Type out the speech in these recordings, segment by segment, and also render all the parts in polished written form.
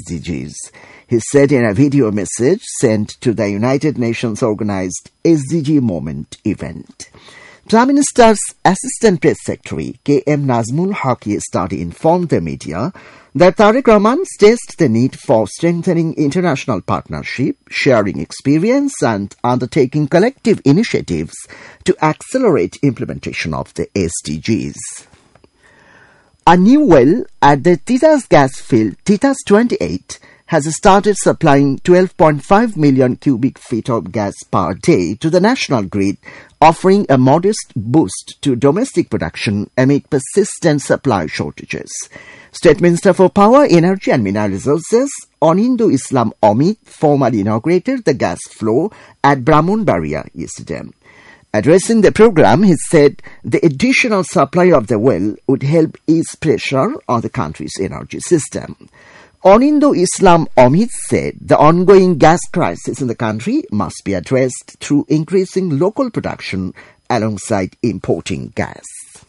SDGs. He said in a video message sent to the United Nations organized SDG Moment event. Prime Minister's Assistant Press Secretary K.M. Nazmul Haq yesterday informed the media that Tariq Rahman stressed the need for strengthening international partnership, sharing experience and undertaking collective initiatives to accelerate implementation of the SDGs. A new well at the Titas gas field, Titas 28, has started supplying 12.5 million cubic feet of gas per day to the national grid, offering a modest boost to domestic production amid persistent supply shortages. State Minister for Power, Energy and Mineral Resources, Onindo Islam Omid, formally inaugurated the gas flow at Brahmanbaria yesterday. Addressing the program, he said the additional supply of the well would help ease pressure on the country's energy system. Onindo Islam Omid said the ongoing gas crisis in the country must be addressed through increasing local production alongside importing gas.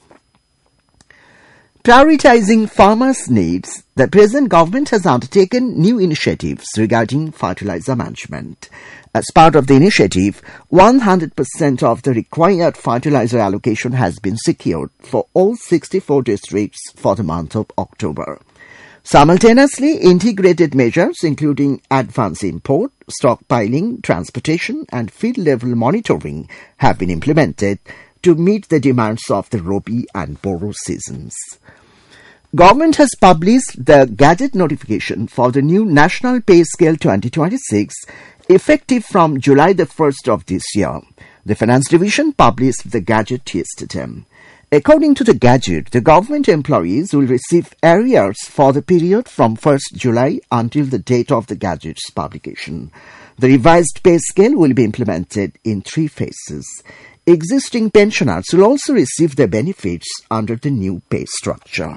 Prioritizing farmers' needs, the present government has undertaken new initiatives regarding fertilizer management. As part of the initiative, 100% of the required fertilizer allocation has been secured for all 64 districts for the month of October. Simultaneously, integrated measures including advance import, stockpiling, transportation and field-level monitoring have been implemented to meet the demands of the Rabi and Boro seasons. Government has published the Gazette notification for the new National Pay Scale 2026 effective from July the 1st of this year. The Finance Division published the Gazette yesterday. According to the Gazette, the government employees will receive arrears for the period from 1st July until the date of the Gazette's publication. The revised pay scale will be implemented in 3 phases. Existing pensioners will also receive their benefits under the new pay structure.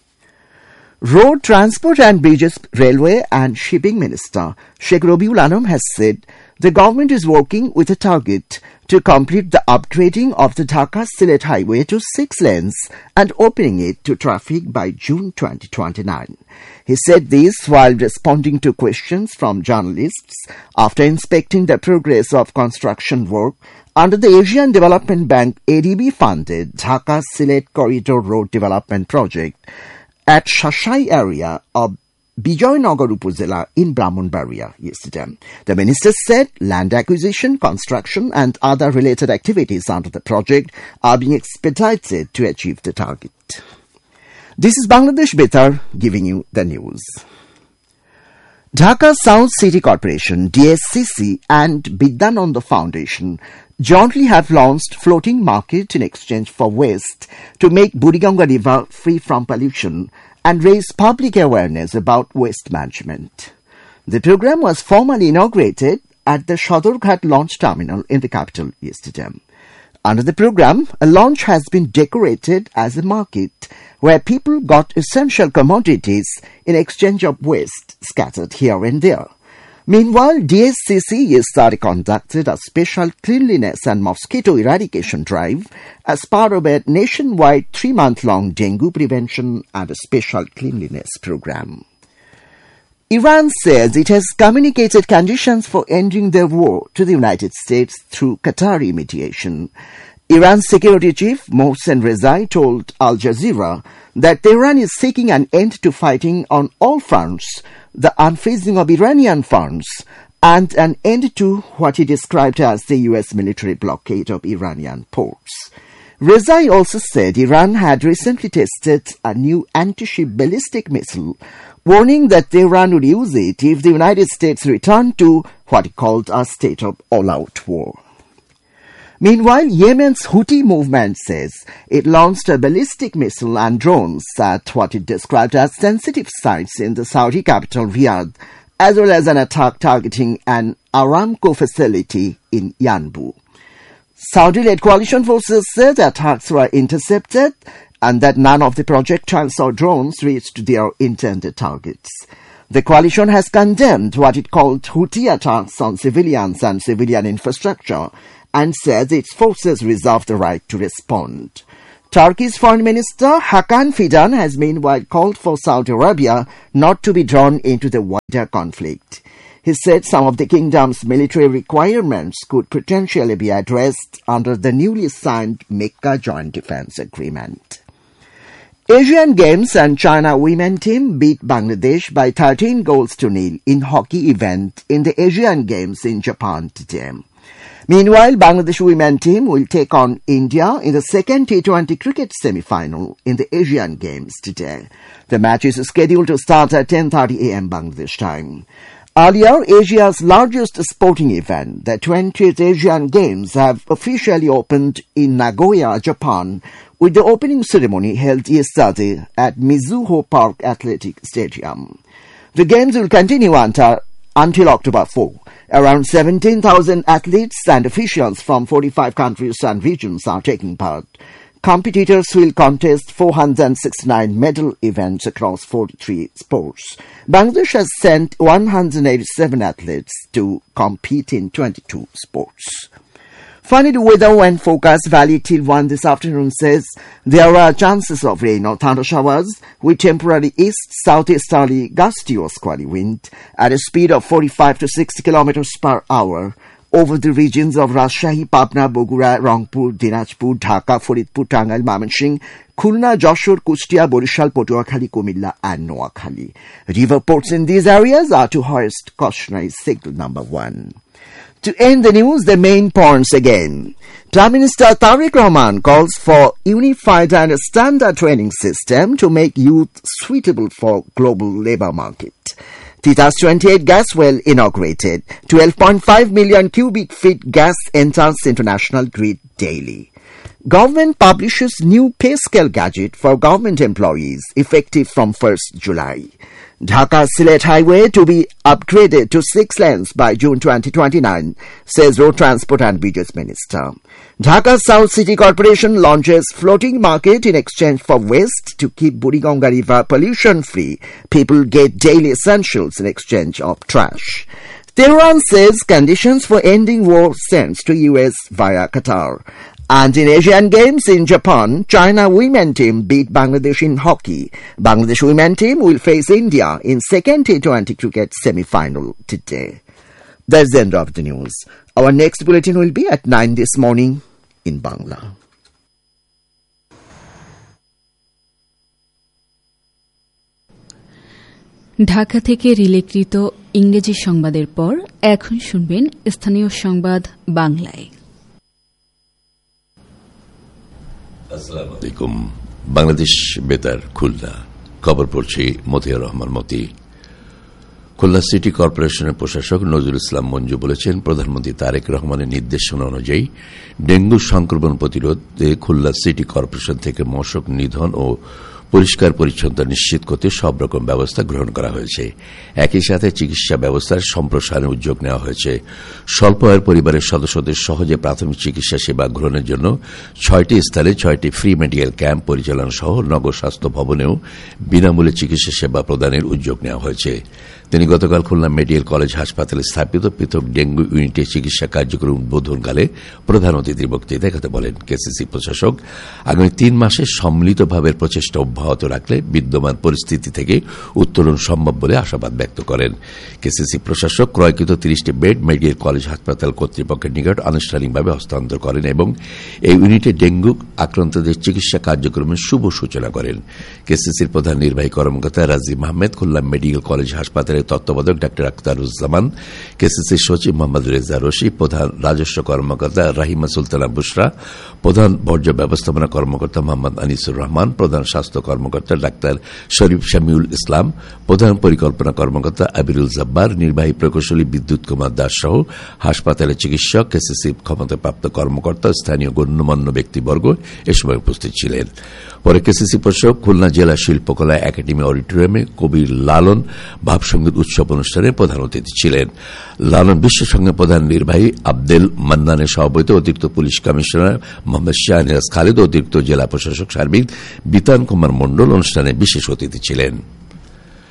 Road Transport and Bridges, Railway and Shipping Minister Sheikh Rabiul Alam has said the government is working with a target to complete the upgrading of the Dhaka-Sylhet highway to 6 lanes and opening it to traffic by June 2029. He said this while responding to questions from journalists after inspecting the progress of construction work under the Asian Development Bank ADB-funded Dhaka-Sylhet Corridor Road Development Project at Shashai area of Bijoynagar Upazila in Brahmanbaria yesterday. The minister said land acquisition, construction and other related activities under the project are being expedited to achieve the target. This is Bangladesh Betar giving you the news. Dhaka South City Corporation, DSCC and Bidyananda Foundation jointly have launched floating market in exchange for waste to make Buriganga River free from pollution and raise public awareness about waste management. The program was formally inaugurated at the Shodorghat launch terminal in the capital yesterday. Under the program, a launch has been decorated as a market where people got essential commodities in exchange of waste scattered here and there. Meanwhile, DSCC yesterday conducted a special cleanliness and mosquito eradication drive as part of a nationwide 3-month-long dengue prevention and a special cleanliness program. Iran says it has communicated conditions for ending the war to the United States through Qatari mediation. Iran's security chief Mohsen Rezai told Al Jazeera that Tehran is seeking an end to fighting on all fronts, the unfreezing of Iranian funds, and an end to what he described as the U.S. military blockade of Iranian ports. Rezai also said Iran had recently tested a new anti-ship ballistic missile, warning that Tehran would use it if the United States returned to what he called a state of all-out war. Meanwhile, Yemen's Houthi movement says it launched a ballistic missile and drones at what it described as sensitive sites in the Saudi capital Riyadh, as well as an attack targeting an Aramco facility in Yanbu. Saudi-led coalition forces said attacks were intercepted and that none of the projectiles or drones reached their intended targets. The coalition has condemned what it called Houthi attacks on civilians and civilian infrastructure and says its forces reserve the right to respond. Turkey's Foreign Minister Hakan Fidan has meanwhile called for Saudi Arabia not to be drawn into the wider conflict. He said some of the kingdom's military requirements could potentially be addressed under the newly signed Mecca Joint Defense Agreement. Asian Games and China women team beat Bangladesh by 13 goals to nil in hockey event in the Asian Games in Japan today. Meanwhile, Bangladesh women team will take on India in the second T20 cricket semi-final in the Asian Games today. The match is scheduled to start at 10:30 a.m. Bangladesh time. Earlier, Asia's largest sporting event, the 20th Asian Games, have officially opened in Nagoya, Japan, with the opening ceremony held yesterday at Mizuho Park Athletic Stadium. The Games will continue until October 4. Around 17,000 athletes and officials from 45 countries and regions are taking part. Competitors will contest 469 medal events across 43 sports. Bangladesh has sent 187 athletes to compete in 22 sports. Finally, weather and forecast valid till 1 this afternoon says there are chances of rain or thunder showers with temporary east-southeasterly gusty or squally wind at a speed of 45 to 60 kilometers per hour over the regions of Rajshahi, Pabna, Bogura, Rangpur, Dinajpur, Dhaka, Faridpur, Tangail, Mymensingh, Khulna, Joshor, Kushtia, Borishal, Patuakhali, Kumilla and Noakhali. River ports in these areas are to hoist cautionary signal number 1. To end the news, the main points again. Prime Minister Tariq Rahman calls for unified and standard training system to make youth suitable for global labour market. Tita's 28 gas well inaugurated. 12.5 million cubic feet gas enters international grid daily. Government publishes new pay scale gadget for government employees effective from 1st July. Dhaka-Sylhet Highway to be upgraded to 6 lanes by June 2029, says Road Transport and Bridges Minister. Dhaka South City Corporation launches floating market in exchange for waste to keep Buriganga River pollution-free. People get daily essentials in exchange of trash. Tehran says conditions for ending war sends to US via Qatar. And in Asian Games in Japan, China women team beat Bangladesh in hockey. Bangladesh women team will face India in second T20 cricket semi-final today. That's the end of the news. Our next bulletin will be at 9 this morning in Bangla. Dhaka থেকে রিলেকৃত ইংরেজি সংবাদের পর এখন শুনবেন স্থানীয় সংবাদ বাংলায়। আসসালামু আলাইকুম। বাংলাদেশ বেতার খুলনা, খবর পড়ছি মতিয়ার রহমান মতি। খুলনা সিটি কর্পোরেশনের প্রশাসক নজরুল ইসলাম মঞ্জু বলেছেন, প্রধানমন্ত্রী তারেক রহমানের নির্দেশনা অনুযায়ী ডেঙ্গু সংক্রমণ প্রতিরোধে খুলনা সিটি কর্পোরেশন থেকে মশক নিধন ও পরিষ্কার পরিচ্ছন্নতা নিশ্চিত করতে সব রকম ব্যবস্থা গ্রহণ করা হয়েছে। একই সাথে চিকিৎসা ব্যবস্থার সম্প্রসারণের উদ্যোগ নেওয়া হয়েছে। স্বল্প আয়ের পরিবারের সদস্যদের সহজে প্রাথমিক চিকিৎসা সেবা গ্রহণের জন্য 6টি স্থানে 6টি ফ্রি মেডিকেল ক্যাম্প পরিচালনা সহ নগর স্বাস্থ্য ভবনেও বিনামূল্যে চিকিৎসা সেবা প্রদানের উদ্যোগ নেওয়া হয়েছে। তিনি গতকাল খুলনা মেডিকেল কলেজ হাসপাতালে স্থাপিত পৃথক ডেঙ্গু ইউনিটের চিকিৎসা কার্যক্রম উদ্বোধনকালে প্রধান অতিথির বক্তৃতায় কথা বলেন। কেসিসি প্রশাসক আগামী 3 মাসে সম্মিলিতভাবে প্রচেষ্টা অব্যাহত রাখলে বিদ্যমান পরিস্থিতি থেকে উত্তরণ সম্ভব বলে আশাবাদ ব্যক্ত করেন। কেসিসি প্রশাসক ক্রয়কৃত 30টি বেড মেডিকেল কলেজ হাসপাতাল কর্তৃপক্ষের নিকট আনুষ্ঠানিকভাবে হস্তান্তর করেন এবং এই ইউনিটে ডেঙ্গু আক্রান্তদের চিকিৎসা কার্যক্রমের শুভ সূচনা করেন। কেসিসির প্রধান নির্বাহী কর্মকর্তা রাজিম আহমেদ, খুলনা মেডিকেল কলেজ হাসপাতালের তত্ত্বাবধায়ক ডাক্তার আখতারুজ্জামান, কেসিসির সচিব মোহাম্মদ রেজা রশি, প্রধান রাজস্ব কর্মকর্তা রাহিমা সুলতানা বুশরা, প্রধান বর্জ্য ব্যবস্থাপনা কর্মকর্তা মোহাম্মদ আনিসুর রহমান, প্রধান স্বাস্থ্য কর্মকর্তা ডাক্তার শরীফ শামিউল ইসলাম, প্রধান পরিকল্পনা কর্মকর্তা আবিরুল জব্বার, নির্বাহী প্রকৌশলী বিদ্যুৎ কুমার দাস সহ হাসপাতালের চিকিৎসক, কেসিসি ক্ষমতাপ্রাপ্ত কর্মকর্তা, স্থানীয় গণ্যমান্য ব্যক্তিবর্গ এ সময় উপস্থিত ছিলেন। পরে কেসিসি প্রশাসক খুলনা জেলা শিল্পকলা একাডেমি অডিটোরিয়ামে কবির লালন ভাবসঙ্গীত উৎসব অনুষ্ঠানে প্রধান অতিথি ছিলেন। লালন বিশ্বসংঘের প্রধান নির্বাহী আব্দেল মান্নানের সভাপতিত্বে অতিরিক্ত পুলিশ কমিশনার মোহাম্মদ শাহনিয়াজ খালিদ, অতিরিক্ত জেলা প্রশাসক সার্বিক বিতান কুমার মণ্ডল অনুষ্ঠানে বিশেষ অতিথি ছিলেন।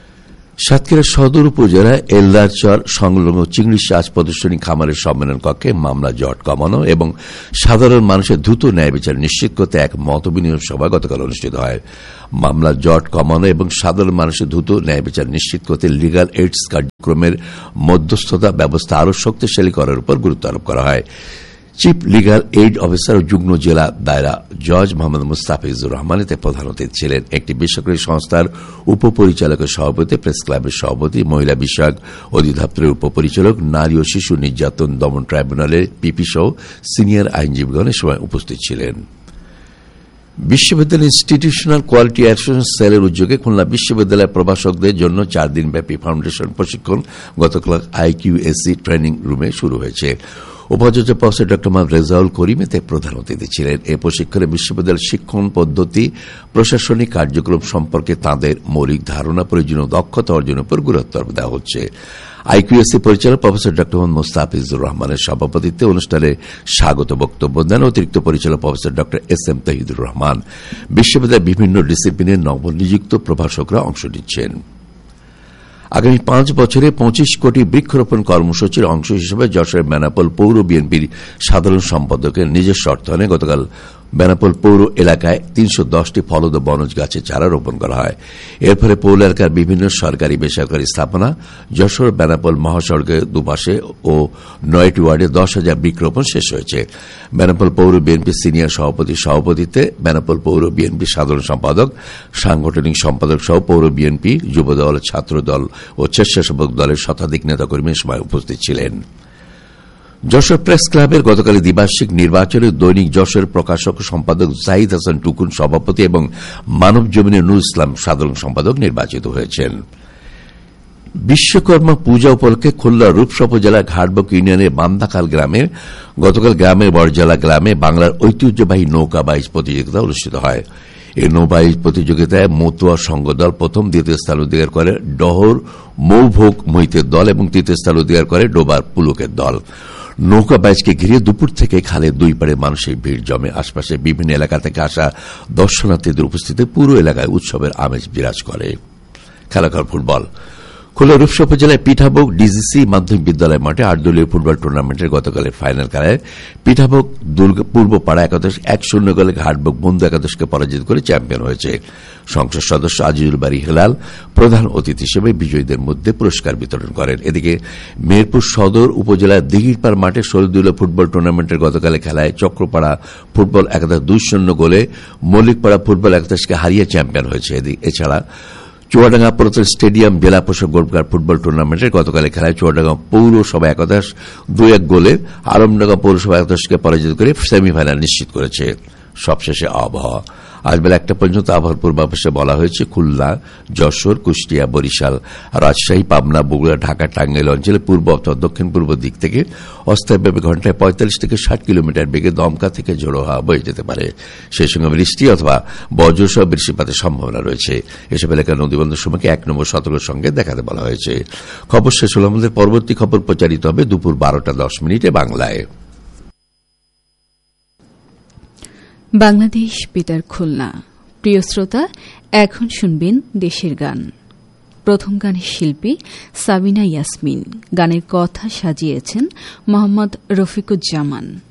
সাতক্ষীরা সদর উপজেলা এলদারচর সংলগ্ন চিংড়ি চাষ প্রদর্শনী খামারের সম্মেলন কক্ষে মামলা জট কমানো এবং সাধারণ মানুষের দ্রুত ন্যায় বিচার নিশ্চিত করতে এক মতবিনিময় সভা গতকাল অনুষ্ঠিত হয়। মামলা জট কমানো এবং সাধারণ মানুষের দ্রুত ন্যায় বিচার নিশ্চিত করতে লিগ্যাল এইডস কার্যক্রমের মধ্যস্থতা ব্যবস্থা আরও শক্তিশালী করার উপর গুরুত্ব আরোপ করা হয়। চিফ লিগ্যাল এইড অফিসার ও যুগ্ম জেলা দায়রা জজ মোহাম্মদ মুস্তাফিজুর রহমান এতে প্রধান অতিথি ছিলেন। একটি বেসরকারি সংস্থার উপপরিচালকের সভাপতি, প্রেস ক্লাবের সভাপতি, মহিলা বিষয়ক অধিদপ্তরের উপপরিচালক, নারী ও শিশু নির্যাতন দমন ট্রাইব্যুনালের পিপি সহ সিনিয়র আইনজীবীগণ এ সময় উপস্থিত ছিলেন। বিশ্ববিদ্যালয় ইনস্টিটিউশনাল কোয়ালিটি অ্যাসুরেন্স সেলের উদ্যোগে খুলনা বিশ্ববিদ্যালয়ের প্রভাষকদের জন্য 4 দিনব্যাপী ফাউন্ডেশন প্রশিক্ষণ গতকাল IQAC ট্রেনিং রুমে শুরু হয়েছে। উপাচার্য প্রফেসর ড. মোহাম্মদ রেজাউল করিম এতে প্রধান অতিথি ছিলেন। এই প্রশিক্ষণে বিশ্ববিদ্যালয়ের শিক্ষণ পদ্ধতি, প্রশাসনিক কার্যক্রম সম্পর্কে তাঁদের মৌলিক ধারণা, প্রয়োজনীয় দক্ষতা অর্জনের উপর গুরুত্ব দেওয়া হচ্ছে। IQAC পরিচালক প্রফেসর ড. মোহাম্মদ মুস্তাফিজুর রহমানের সভাপতিত্বে অনুষ্ঠানে স্বাগত বক্তব্য দেন অতিরিক্ত পরিচালক প্রফেসর ড. SM তহিদুর রহমান। বিশ্ববিদ্যালয়ের বিভিন্ন ডিসিপ্লিনের নবনিযুক্ত প্রভাষকরা অংশ নিচ্ছেন। আগামী 5 বছরে 25 কোটি বৃক্ষরোপণ কর্মসূচির অংশ হিসেবে যশোরের বেনাপোল পৌর বিএনপির সাধারণ সম্পাদকের নিজস্ব অর্থায়নে গতকাল বেনাপোল পৌর এলাকায় 310টি ফলদ বনজ গাছের চারা রোপণ করা হয়। এর ফলে পৌর এলাকার বিভিন্ন সরকারি বেসরকারি স্থাপনা, যশোর বেনাপোল মহাসড়কের দুপাশে ও 9টি ওয়ার্ডে 10,000 বৃক্ষরোপণ শেষ হয়েছে। বেনাপোল পৌর বিএনপি সিনিয়র সভাপতির সভাপতিত্বে বেনাপোল পৌর বিএনপি সাধারণ সম্পাদক, সাংগঠনিক সম্পাদক সহ পৌর বিএনপি, যুবদল, ছাত্রদল ও স্বেচ্ছাসেবক দলের শতাধিক নেতাকর্মী সময় উপস্থিত ছিলেন। যশোর প্রেস ক্লাবের গতকাল দ্বিবার্ষিক নির্বাচনে দৈনিক যশোর প্রকাশক সম্পাদক জাহিদ হাসান টুকুন সভাপতি এবং মানব জমিনের নুর ইসলাম সাধারণ সম্পাদক নির্বাচিত হয়েছেন। বিশ্বকর্মা পূজা উপলক্ষে খুলনা রূপসা উপজেলার ঘাটবক ইউনিয়নের বান্দাখাল গ্রামে গতকাল গ্রামের বড়জলা গ্রামে বাংলার ঐতিহ্যবাহী নৌকা বাইচ প্রতিযোগিতা অনুষ্ঠিত হয়। এই নৌবাইচ প্রতিযোগিতায় মতুয়া সংঘদল প্রথম, দ্বিতীয় স্থান অধিকার করে ডহর মৌভোগ মৈতের দল এবং তৃতীয় স্থান অধিকার করে ডোবার পুলকের দল। নৌকা বাইচকে ঘিরে দুপুর থেকে খালের দুই পাড়ে মানুষের ভিড় জমে। আশপাশে বিভিন্ন এলাকা থেকে আসা দর্শনার্থীদের উপস্থিতিতে পুরো এলাকায় উৎসবের আমেজ বিরাজ করে। খেলাঘর ফুটবল। খুলনা রূপসা উপজেলায় পিঠাভোগ ডিজিসি মাধ্যমিক বিদ্যালয় মাঠে 8 দলীয় ফুটবল টুর্নামেন্টের গতকালের ফাইনাল খেলায় পিঠাভোগ পূর্ব পাড়া একাদশ 1-0 গোলে ঘাটবক বন্ধু একাদশকে পরাজিত করে চ্যাম্পিয়ন হয়েছে। সংসদ সদস্য আজিজুল বারী হেলাল প্রধান অতিথি হিসেবে বিজয়ীদের মধ্যে পুরস্কার বিতরণ করেন। এদিকে মেহেরপুর সদর উপজেলার দিঘিরপাড় মাঠে 16 দলীয় ফুটবল টুর্নামেন্টের গতকালের খেলায় চক্রপাড়া ফুটবল একাদশ 2-0 গোলে মল্লিকপাড়া ফুটবল একাদশকে হারিয়ে চ্যাম্পিয়ন হয়েছে। এছাড়া চুয়াডাঙ্গা প্রত্যন্ত স্টেডিয়াম জেলা পরিষদ গোল্ডকাপ ফুটবল টুর্নামেন্টের গতকালের খেলায় চুয়াডাঙ্গা পৌরসভা একাদশ 2-1 গোলে আলমডাঙ্গা পৌরসভা একাদশকে পরাজিত করে সেমিফাইনাল নিশ্চিত করেছে। সবশেষে আবহাওয়া। আজ বেলা 1টা পর্যন্ত আবহাওয়ার পূর্বাভাসে বলা হয়েছে খুলনা, যশোর, কুষ্টিয়া, বরিশাল, রাজশাহী, পাবনা, বগুড়া, ঢাকা, টাঙ্গাইল অঞ্চলে পূর্ব অথবা দক্ষিণ পূর্ব দিক থেকে অস্থায়ীভাবে ঘণ্টায় 45 থেকে 60 কিলোমিটার বেগে দমকা থেকে ঝোড়ো হাওয়া বয়ে যেতে পারে। সেই সঙ্গে বৃষ্টি অথবা বজ্রসহ বৃষ্টিপাতের সম্ভাবনা রয়েছে। এসব এলাকার নদীবন্দর সময়কে 1 নম্বর সতর্ক সঙ্গে দেখাতে বলা হয়েছে। খবর শেষ হল। আমাদের পরবর্তী খবর প্রচারিত হবে দুপুর 12:10 বাংলায়। বাংলাদেশ বেতার খুলনা। প্রিয় শ্রোতা, এখন শুনবেন দেশের গান। প্রথম গানের শিল্পী সাবিনা ইয়াসমিন। গানের কথা সাজিয়েছেন মোহাম্মদ রফিকুজ্জামান।